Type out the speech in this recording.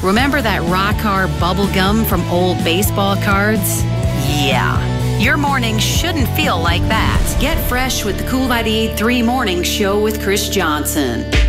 Remember that rock hard bubble gum from old baseball cards? Yeah. Your morning shouldn't feel like that. Get fresh with the Cool 98.3 Morning Show with Chris Johnson.